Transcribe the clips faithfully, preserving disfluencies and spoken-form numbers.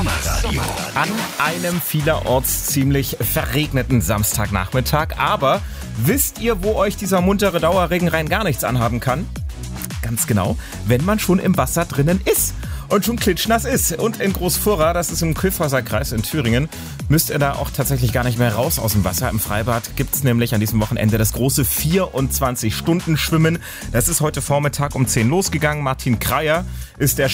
Sommerradio. An einem vielerorts ziemlich verregneten Samstagnachmittag. Aber wisst ihr, wo euch dieser muntere Dauerregen rein gar nichts anhaben kann? Ganz genau, wenn man schon im Wasser drinnen ist und schon klitschnass ist. Und in Großfurra, das ist im Kyffhäuser-Kreis in Thüringen, müsst ihr da auch tatsächlich gar nicht mehr raus aus dem Wasser. Im Freibad gibt's nämlich an diesem Wochenende das große vierundzwanzig-Stunden-Schwimmen. Das ist heute Vormittag um zehn losgegangen. Martin Kreier ist der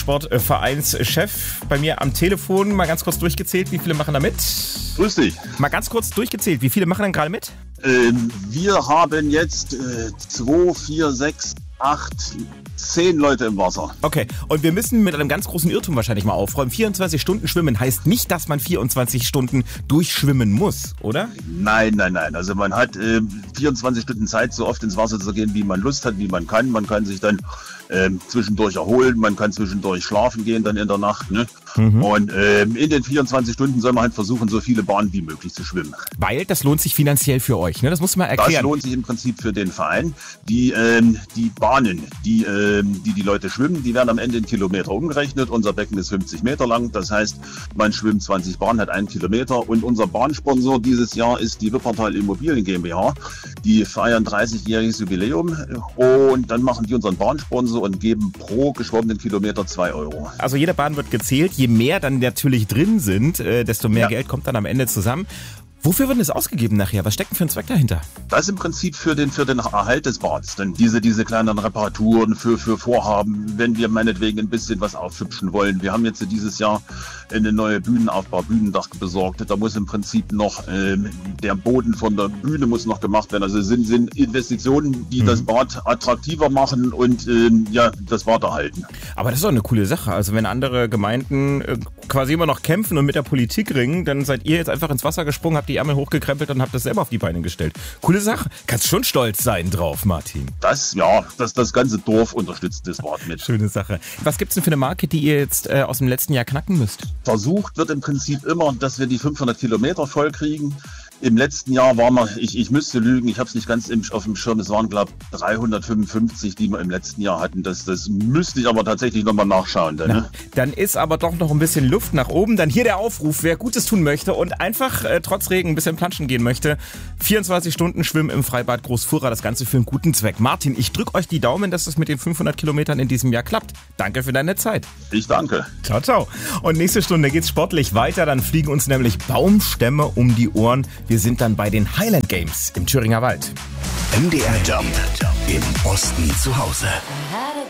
Sparda-Sportvereinschef bei mir am Telefon. Mal ganz kurz durchgezählt, wie viele machen da mit? Grüß dich. Mal ganz kurz durchgezählt, wie viele machen denn gerade mit? Ähm, wir haben jetzt äh, zwei, vier, sechs, acht, zehn Leute im Wasser. Okay, und wir müssen mit einem ganz großen Irrtum wahrscheinlich mal aufräumen. vierundzwanzig Stunden schwimmen heißt nicht, dass man vierundzwanzig Stunden durchschwimmen muss, oder? Nein, nein, nein. Also man hat äh, vierundzwanzig Stunden Zeit, so oft ins Wasser zu gehen, wie man Lust hat, wie man kann. Man kann sich dann äh, zwischendurch erholen, man kann zwischendurch schlafen gehen dann in der Nacht. Ne? Mhm. Und äh, in den vierundzwanzig Stunden soll man halt versuchen, so viele Bahnen wie möglich zu schwimmen. Weil das lohnt sich finanziell für euch, ne? Das muss man erklären. Das lohnt sich im Prinzip für den Verein. Die, ähm, die Bahnen, die, ähm, die die Leute schwimmen, die werden am Ende in Kilometer umgerechnet. Unser Becken ist fünfzig Meter lang. Das heißt, man schwimmt zwanzig Bahnen, hat einen Kilometer. Und unser Bahnsponsor dieses Jahr ist die Wippertal Immobilien GmbH. Die feiern dreißigjähriges Jubiläum. Und dann machen die unseren Bahnsponsor und geben pro geschwommenen Kilometer zwei Euro. Also jede Bahn wird gezählt. Je mehr dann natürlich drin sind, äh, desto mehr Ja. Geld kommt dann am Ende zusammen. Wofür wird das ausgegeben nachher? Was steckt denn für ein Zweck dahinter? Das ist im Prinzip für den, für den Erhalt des Bads. Denn diese, diese kleinen Reparaturen für, für Vorhaben, wenn wir meinetwegen ein bisschen was aufhübschen wollen. Wir haben jetzt dieses Jahr eine neue Bühnenaufbau, Bühnendach besorgt. Da muss im Prinzip noch ähm, der Boden von der Bühne muss noch gemacht werden. Also es sind, sind Investitionen, die mhm. das Bad attraktiver machen und ähm, ja, das Bad erhalten. Aber das ist doch eine coole Sache. Also wenn andere Gemeinden äh, quasi immer noch kämpfen und mit der Politik ringen, dann seid ihr jetzt einfach ins Wasser gesprungen, habt die Ärmel hochgekrempelt und habt das selber auf die Beine gestellt. Coole Sache. Kannst schon stolz sein drauf, Martin. Das, ja, das, das ganze Dorf unterstützt das Bad mit. Schöne Sache. Was gibt's denn für eine Marke, die ihr jetzt äh, aus dem letzten Jahr knacken müsst? Versucht wird im Prinzip immer, dass wir die fünfhundert Kilometer voll kriegen. Im letzten Jahr waren wir, ich, ich müsste lügen, ich habe es nicht ganz im, auf dem Schirm, es waren glaube ich dreihundertfünfundfünfzig, die wir im letzten Jahr hatten. Das, das müsste ich aber tatsächlich nochmal nachschauen. Dann, ne? Dann ist aber doch noch ein bisschen Luft nach oben. Dann hier der Aufruf, wer Gutes tun möchte und einfach äh, trotz Regen ein bisschen planschen gehen möchte. vierundzwanzig Stunden Schwimmen im Freibad Großfurra, das Ganze für einen guten Zweck. Martin, ich drücke euch die Daumen, dass es mit den fünfhundert Kilometern in diesem Jahr klappt. Danke für deine Zeit. Ich danke. Ciao, ciao. Und nächste Stunde geht's sportlich weiter. Dann fliegen uns nämlich Baumstämme um die Ohren. Wir sind dann bei den Highland Games im Thüringer Wald. M D R Jump im Osten zu Hause.